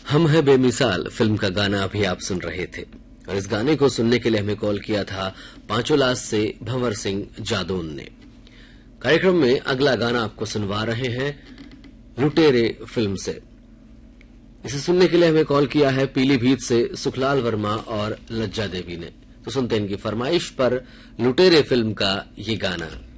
हम है बेमिसाल फिल्म का गाना अभी आप सुन रहे थे और इस गाने को सुनने के लिए हमें कॉल किया था पांचोलास से भंवर सिंह जादौन ने। कार्यक्रम में अगला गाना आपको सुनवा रहे हैं लुटेरे फिल्म से। इसे सुनने के लिए हमें कॉल किया है पीलीभीत से सुखलाल वर्मा और लज्जा देवी ने। तो सुनते हैं इनकी फरमाइश पर लुटेरे फिल्म का ये गाना।